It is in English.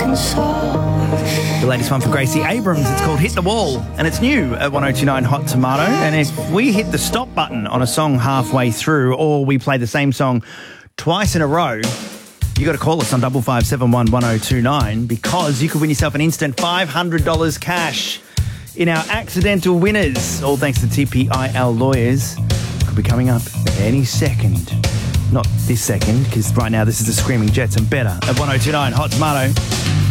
The latest one for Gracie Abrams, it's called Hit the Wall, and it's new at 1029 Hot Tomato. And if we hit the stop button on a song halfway through, or we play the same song twice in a row, you got to call us on 5571 1029 because you could win yourself an instant $500 cash in our accidental winners, all thanks to TPIL Lawyers. Could be coming up any second. Not this second, because right now this is the Screaming Jets and Better at 1029 Hot Tomato.